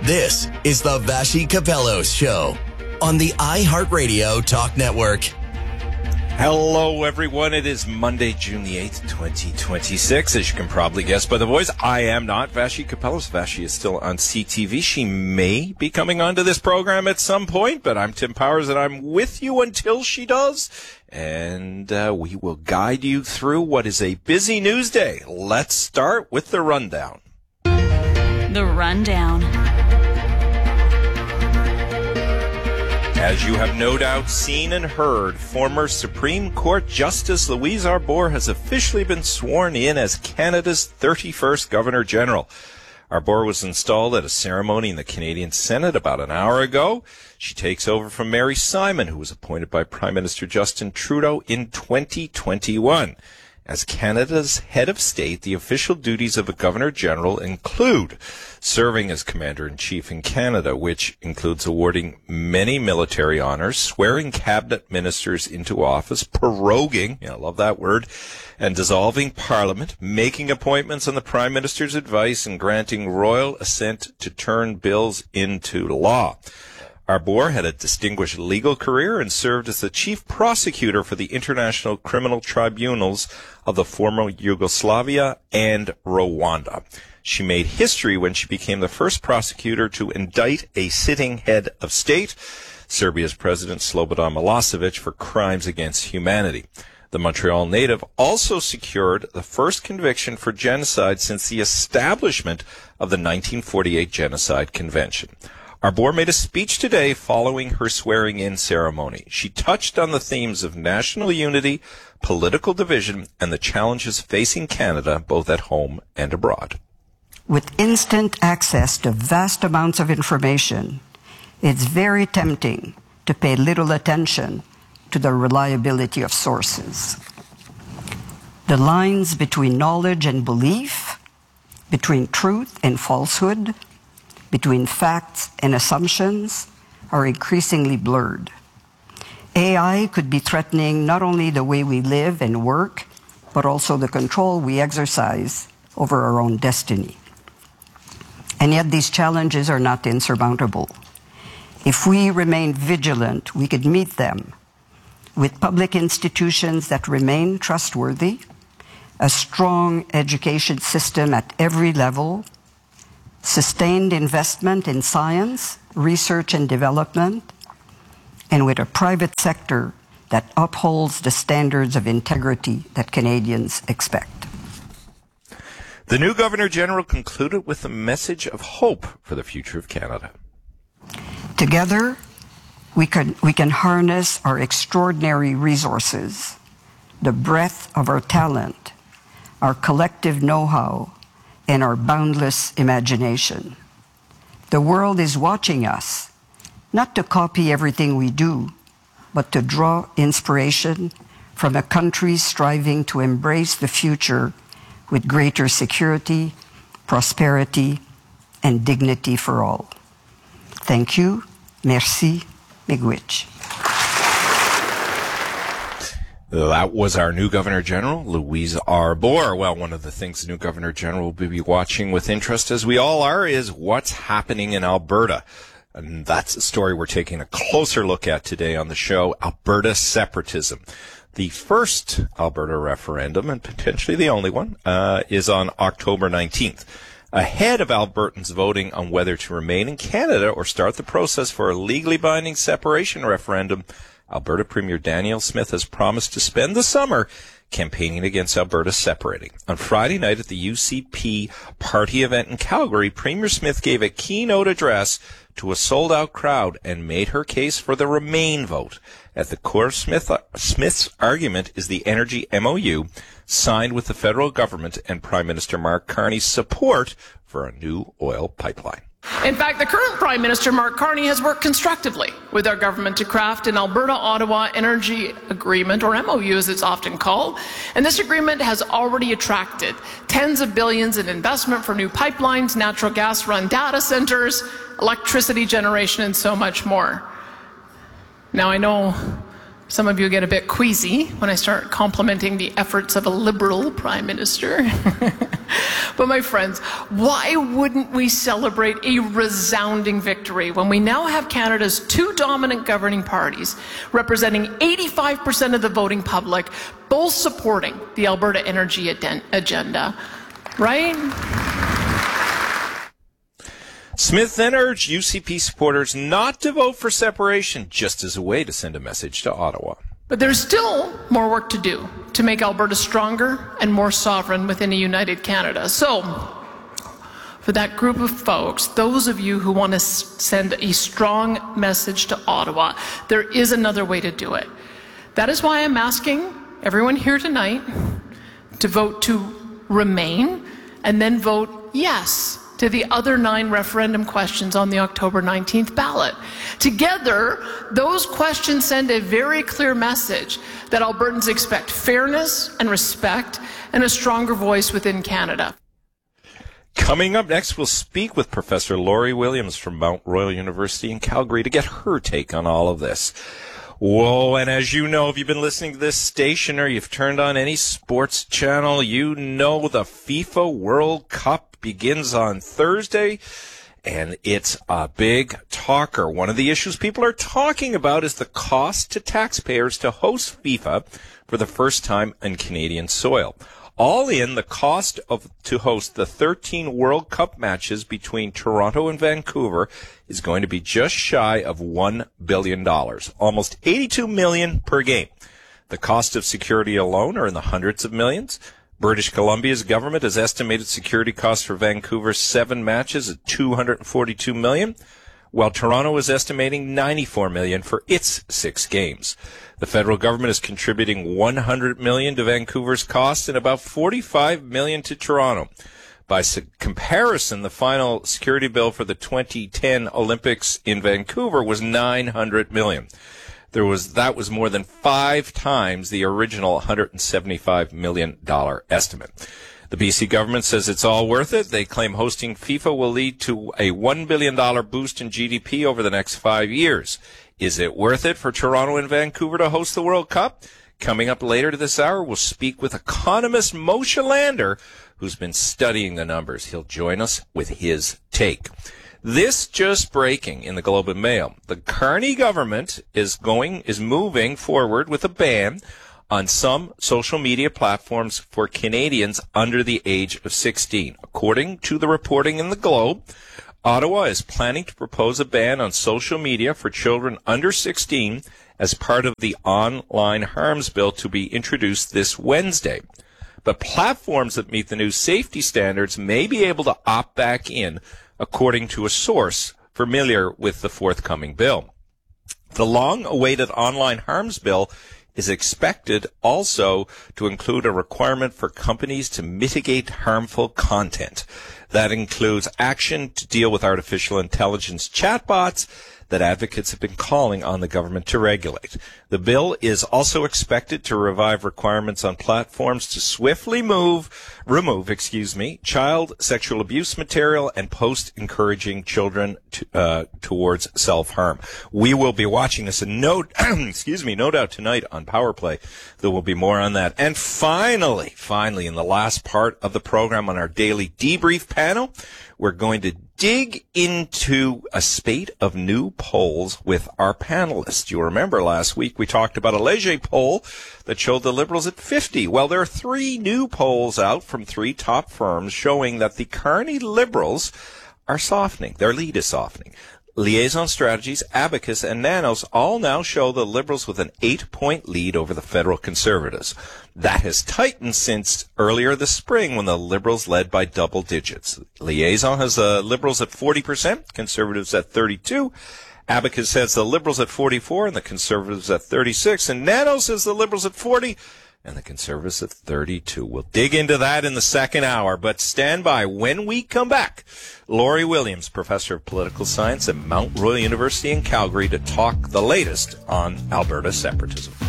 This is the Vassy Kapelos Show on the iHeartRadio Talk Network. Hello, everyone. It is Monday, June the 8th, 2026. As you can probably guess by the voice, I am not Vassy Kapelos. Vassy is still on CTV. She may be coming onto this program at some point, but I'm Tim Powers, and I'm with you until she does. And we will guide you through what is a busy news day. Let's start with the rundown. The rundown. As you have no doubt seen and heard, former Supreme Court Justice Louise Arbour has officially been sworn in as Canada's 31st Governor-General. Arbour was installed at a ceremony in the Canadian Senate about an hour ago. She takes over from Mary Simon, who was appointed by Prime Minister Justin Trudeau in 2021. As Canada's head of state, the official duties of a Governor-General include serving as Commander-in-Chief in Canada, which includes awarding many military honors, swearing cabinet ministers into office, proroguing, I love that word, and dissolving Parliament, making appointments on the Prime Minister's advice, and granting royal assent to turn bills into law. Arbour had a distinguished legal career and served as the chief prosecutor for the International Criminal Tribunals of the former Yugoslavia and Rwanda. She made history when she became the first prosecutor to indict a sitting head of state, Serbia's President Slobodan Milosevic, for crimes against humanity. The Montreal native also secured the first conviction for genocide since the establishment of the 1948 Genocide Convention. Arbour made a speech today following her swearing-in ceremony. She touched on the themes of national unity, political division, and the challenges facing Canada both at home and abroad. With instant access to vast amounts of information, it's very tempting to pay little attention to the reliability of sources. The lines between knowledge and belief, between truth and falsehood, between facts and assumptions are increasingly blurred. AI could be threatening not only the way we live and work, but also the control we exercise over our own destiny. And yet these challenges are not insurmountable. If we remain vigilant, we could meet them with public institutions that remain trustworthy, a strong education system at every level, sustained investment in science, research and development, and with a private sector that upholds the standards of integrity that Canadians expect. The new Governor-General concluded with a message of hope for the future of Canada. Together, we can harness our extraordinary resources, the breadth of our talent, our collective know-how, and our boundless imagination. The world is watching us, not to copy everything we do, but to draw inspiration from a country striving to embrace the future with greater security, prosperity, and dignity for all. Thank you. Merci. Miigwech. That was our new Governor-General, Louise Arbour. Well, one of the things the new Governor-General will be watching with interest, as we all are, is what's happening in Alberta. And that's a story we're taking a closer look at today on the show, Alberta separatism. The first Alberta referendum, and potentially the only one, is on October 19th. Ahead of Albertans voting on whether to remain in Canada or start the process for a legally binding separation referendum, Alberta Premier Danielle Smith has promised to spend the summer campaigning against Alberta separating. On Friday night at the UCP party event in Calgary, Premier Smith gave a keynote address to a sold-out crowd and made her case for the Remain vote. At the core of Smith's argument is the energy MOU signed with the federal government and Prime Minister Mark Carney's support for a new oil pipeline. In fact, the current Prime Minister, Mark Carney, has worked constructively with our government to craft an Alberta-Ottawa Energy Agreement, or MOU as it's often called, and this agreement has already attracted tens of billions in investment for new pipelines, natural gas-run data centers, electricity generation, and so much more. Now, I know Some of you get a bit queasy when I start complimenting the efforts of a Liberal Prime Minister. But my friends, why wouldn't we celebrate a resounding victory when we now have Canada's two dominant governing parties, representing 85% of the voting public, both supporting the Alberta energy agenda, right? Smith then urged UCP supporters not to vote for separation, just as a way to send a message to Ottawa. But there's still more work to do to make Alberta stronger and more sovereign within a united Canada. So, for that group of folks, those of you who want to send a strong message to Ottawa, there is another way to do it. That is why I'm asking everyone here tonight to vote to remain and then vote yes to the other 9 referendum questions on the October 19th ballot. Together, those questions send a very clear message that Albertans expect fairness and respect and a stronger voice within Canada. Coming up next, we'll speak with Professor Laurie Williams from Mount Royal University in Calgary to get her take on all of this. Whoa, and as you know, if you've been listening to this station or you've turned on any sports channel, you know the FIFA World Cup begins on Thursday, and it's a big talker. One of the issues people are talking about is the cost to taxpayers to host FIFA for the first time on Canadian soil. All in, the cost to host the 13 World Cup matches between Toronto and Vancouver is going to be just shy of $1 billion, almost $82 million per game. The cost of security alone are in the hundreds of millions. British Columbia's government has estimated security costs for Vancouver's 7 matches at $242 million, while Toronto is estimating $94 million for its 6 games. The federal government is contributing $100 million to Vancouver's costs and about $45 million to Toronto. By comparison, the final security bill for the 2010 Olympics in Vancouver was $900 million. That was more than 5 times the original $175 million estimate. The BC government says it's all worth it. They claim hosting FIFA will lead to a $1 billion boost in GDP over the next 5 years. Is it worth it for Toronto and Vancouver to host the World Cup? Coming up later this hour, we'll speak with economist Moshe Lander, who's been studying the numbers. He'll join us with his take. This just breaking in the Globe and Mail. The Carney government is moving forward with a ban on some social media platforms for Canadians under the age of 16. According to the reporting in the Globe, Ottawa is planning to propose a ban on social media for children under 16 as part of the online harms bill to be introduced this Wednesday. But platforms that meet the new safety standards may be able to opt back in, according to a source familiar with the forthcoming bill. The long-awaited online harms bill is expected also to include a requirement for companies to mitigate harmful content. That includes action to deal with artificial intelligence chatbots that advocates have been calling on the government to regulate. The bill is also expected to revive requirements on platforms to swiftly remove child sexual abuse material and post encouraging children towards self-harm. We will be watching this and no doubt tonight on Power Play there will be more on that. And finally, in the last part of the program on our daily debrief panel, we're going to dig into a spate of new polls with our panelists. You remember last week we talked about a Leger poll that showed the Liberals at 50. Well, there are 3 new polls out from 3 top firms showing that the Carney Liberals are softening. Their lead is softening. Liaison Strategies, Abacus, and Nanos all now show the Liberals with an 8-point lead over the federal Conservatives. That has tightened since earlier this spring when the Liberals led by double digits. Liaison has the Liberals at 40%, Conservatives at 32%. Abacus has the Liberals at 44% and the Conservatives at 36%. And Nanos has the Liberals at 40% and the Conservatives at 32%. We'll dig into that in the second hour, but stand by. When we come back, Laurie Williams, Professor of Political Science at Mount Royal University in Calgary, to talk the latest on Alberta separatism.